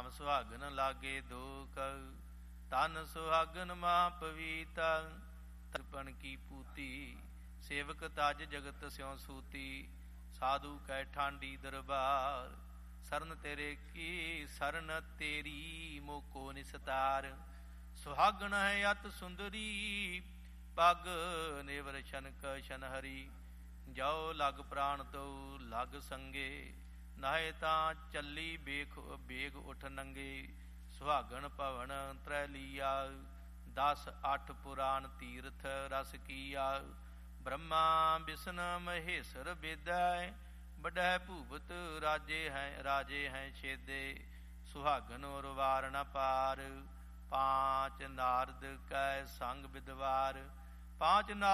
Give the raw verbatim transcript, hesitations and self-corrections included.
ਨਾਮ ਸੁਹਾਗਨ ਲਾਗੇ ਦੁਖ, ਤਨ ਸੁਹਾਗਨ ਮਹਾ ਪਵੀਤਾ। ਤਰਪਣ ਕੀ ਪੂਤੀ, ਸੇਵਕ ਤਜ ਜਗਤ ਸਿਉ ਸੂਤੀ। ਸਾਧੂ ਕੈ ਠਾਂਡੀ ਦਰਬਾਰ, ਸਰਨ ਤੇਰੇ ਕੀ ਸਰਨ ਤੇਰੀ ਮੋਕੋ ਨਿਸਤਾਰ। ਸੁਹਾਗਣ ਹੈ ਅਤ ਸੁੰਦਰੀ, ਪੱਗ ਨੇਵਰ ਛਨਕ ਛਨਹਰੀ। ਜਾਓ ਲਗ ਪ੍ਰਾਣ ਤਉ ਲਗ ਸੰਗੇ, ਨਾਏ ਤਾਂ ਚੱਲੀ ਬੇਖ ਬੇਗ ਉਠ ਨੰਗੇ। ਸੁਹਾਗਣ ਭਵਨ ਤ੍ਰੈ ਲੀਆ, ਦਸ ਅੱਠ ਪੁਰਾਨ ਤੀਰਥ ਰਸ ਕੀਆ। ਬ੍ਰਹਮਾ ਬਿਸ਼ਨ ਮਹੇਸ਼ਰ ਬੇਦੈ, ਬਡੈ ਭੂਪਤ ਰਾਜੇ ਹੈ ਰਾਜੇ ਹੈ ਛੇਦੇ। ਸੁਹਾਗਨ ਔਰ ਵਾਰ ਨ ਪਾਰ, ਪਾਂਚ ਨਾਰਦ ਕੈ ਸੰਗ ਬਿਦਵਾਰ। ਪਾਂਚ